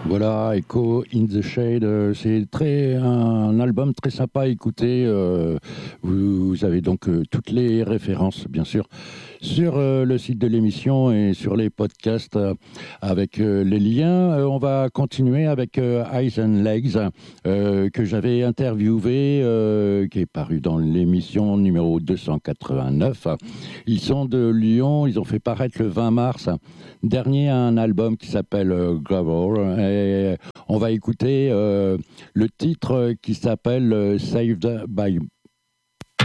Voilà, Echo in the Shade, c'est un album très sympa à écouter. Vous avez donc toutes les références, bien sûr, sur le site de l'émission et sur les podcasts avec les liens. On va continuer avec Eyes and Legs, que j'avais interviewé, qui est paru dans l'émission numéro 289. Ils sont de Lyon, ils ont fait paraître le 20 mars dernier un album qui s'appelle Gravel. Et on va écouter le titre qui s'appelle Saved by